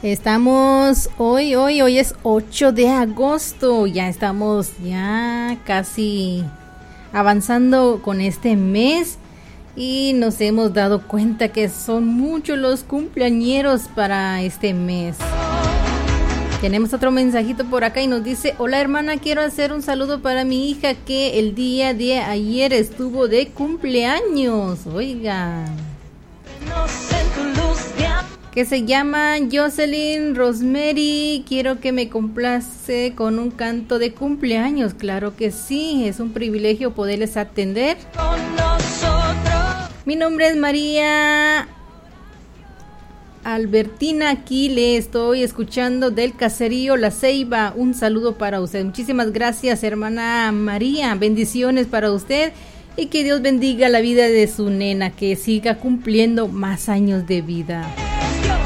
Estamos hoy es 8 de agosto, ya estamos casi avanzando con este mes y nos hemos dado cuenta que son muchos los cumpleañeros para este mes. Tenemos otro mensajito por acá y nos dice: hola hermana, quiero hacer un saludo para mi hija que el día de ayer estuvo de cumpleaños. Oiga, que se llama Jocelyn Rosemary. Quiero que me complace con un canto de cumpleaños. Claro que sí, es un privilegio poderles atender. Mi nombre es María Albertina, aquí le estoy escuchando del caserío La Ceiba. Un saludo para usted. Muchísimas gracias, hermana María. Bendiciones para usted y que Dios bendiga la vida de su nena, que siga cumpliendo más años de vida.